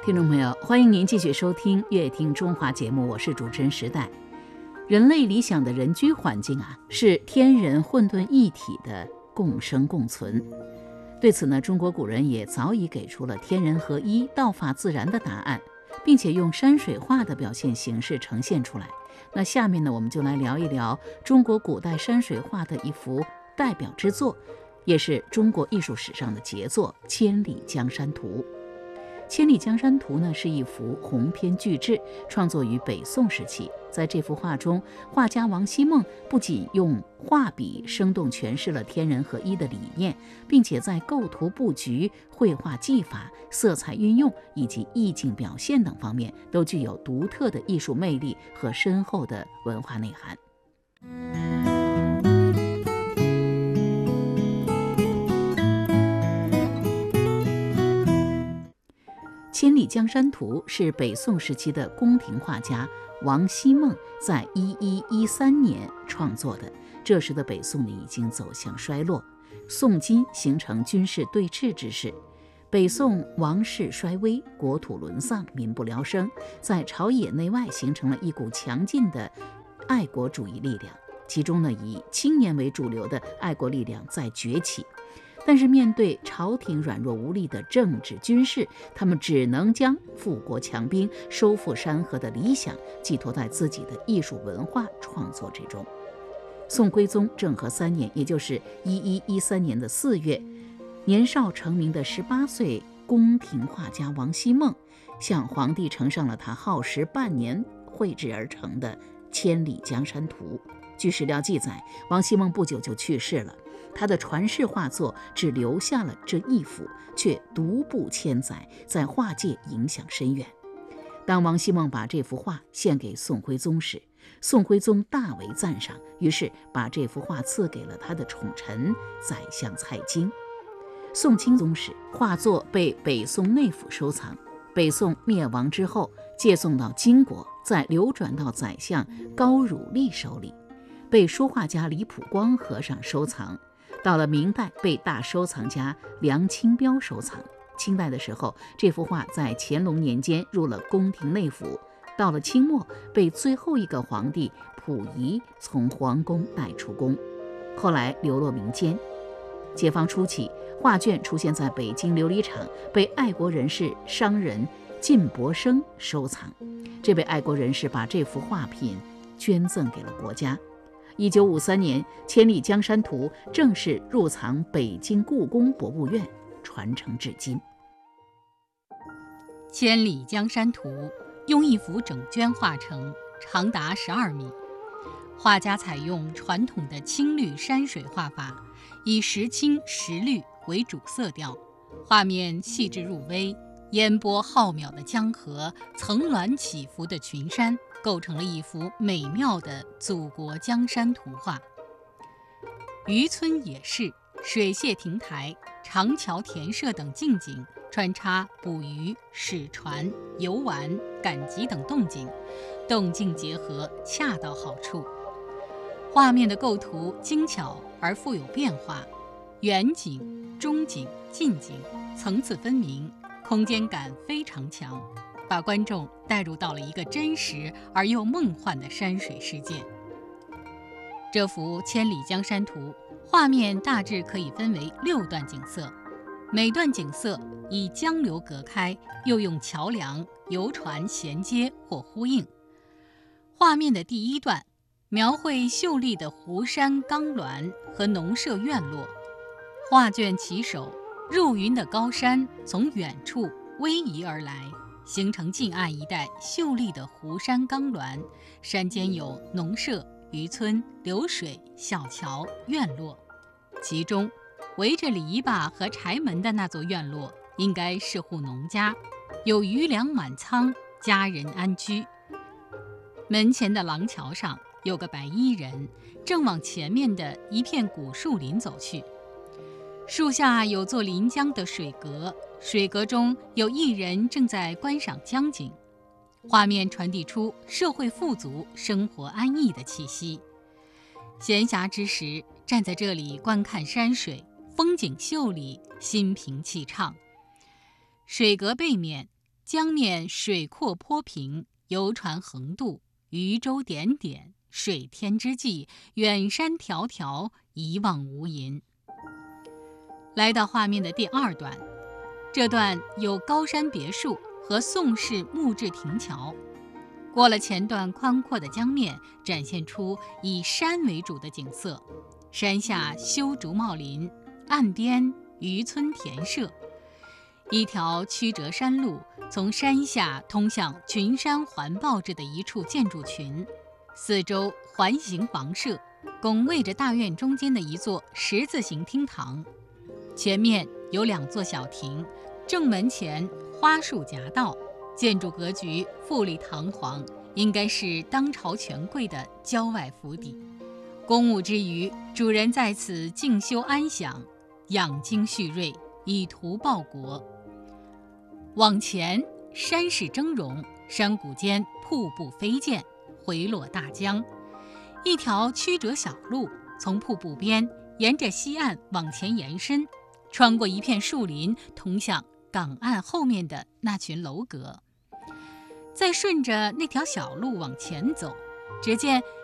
听众朋友，欢迎您继续收听《乐听中华》节目，我是主持人时代。人类理想的人居环境是天人混沌一体的共生共存。对此呢，中国古人也早已给出了天人合一、道法自然的答案，并且用山水画的表现形式呈现出来。那下面呢，我们就来聊一聊中国古代山水画的一幅代表之作，也是中国艺术史上的杰作《千里江山图》。《千里江山图》呢是一幅鸿篇巨制，创作于北宋时期。在这幅画中，画家王希孟不仅用画笔生动诠释了天人合一的理念，并且在构图布局、绘画技法、色彩运用以及意境表现等方面都具有独特的艺术魅力和深厚的文化内涵。《千里江山图》是北宋时期的宫廷画家王希孟在1113年创作的。这时的北宋已经走向衰落，宋金形成军事对峙之势。北宋王室衰微，国土沦丧，民不聊生，在朝野内外形成了一股强劲的爱国主义力量。其中呢，以青年为主流的爱国力量在崛起。但是面对朝廷软弱无力的政治军事，他们只能将富国强兵、收复山河的理想寄托在自己的艺术文化创作之中。宋徽宗政和3年，也就是1113年的4月，年少成名的18岁宫廷画家王希孟向皇帝呈上了他耗时半年绘制而成的《千里江山图》。据史料记载，王希孟不久就去世了，他的传世画作只留下了这一幅，却独步千载，在画界影响深远。当王希孟把这幅画献给宋徽宗时，宋徽宗大为赞赏，于是把这幅画赐给了他的宠臣宰相蔡京。宋钦宗时，画作被北宋内府收藏，北宋灭亡之后借送到金国，再流转到宰相高汝丽手里，被书画家李普光和尚收藏。到了明代，被大收藏家梁清标收藏。清代的时候，这幅画在乾隆年间入了宫廷内府，到了清末，被最后一个皇帝溥仪从皇宫带出宫，后来流落民间。解放初期，画卷出现在北京琉璃厂，被爱国人士、商人靳伯升收藏。这位爱国人士把这幅画品捐赠给了国家。1953年，《千里江山图》正式入藏北京故宫博物院，传承至今。《 千里江山图》用一幅整卷画成，长达12米。画家采用传统的青绿山水画法，以实青实绿为主色调，画面细致入微，烟波浩渺的江河，层峦起伏的群山，构成了一幅美妙的祖国江山图画。渔村野市、水榭亭台、长桥田舍等近景，穿插捕鱼、驶船、游玩、赶集等动静，动静结合，恰到好处。画面的构图精巧而富有变化，远景、中景、近景层次分明，空间感非常强，把观众带入到了一个真实而又梦幻的山水世界。这幅《千里江山图》画面大致可以分为6段景色，每段景色以江流隔开，又用桥梁、游船衔接或呼应。画面的第1段描绘秀丽的湖山冈峦和农舍院落，画卷起首，入云的高山从远处逶迤而来，形成近岸一带秀丽的湖山冈峦，山间有农舍、渔村、流水、小桥、院落。其中围着篱笆和柴门的那座院落应该是户农家，有余粮满仓，家人安居。门前的廊桥上有个白衣人，正往前面的一片古树林走去。树下有座临江的水阁，水阁中有一人正在观赏江景。画面传递出社会富足、生活安逸的气息。闲暇之时，站在这里观看山水，风景秀丽，心平气畅。水阁背面江面水阔坡平，游船横渡，渔舟点点，水天之际，远山迢迢，一望无垠。来到画面的第二段，这段有高山别墅和宋式木质亭桥。过了前段宽阔的江面，展现出以山为主的景色，山下修竹茂林，岸边渔村田舍。一条曲折山路从山下通向群山环抱着的一处建筑群，四周环形房舍，拱卫着大院中间的一座十字形厅堂。前面有2座小亭，正门前花树夹道，建筑格局富丽堂皇，应该是当朝权贵的郊外府邸。公务之余，主人在此静修安享，养精蓄锐，以图报国。往前，山势峥嵘，山谷间瀑布飞溅，回落大江。一条曲折小路从瀑布边沿着西岸往前延伸，穿过一片树林，通向港岸后面的那群楼阁。再顺着那条小路往前走，只见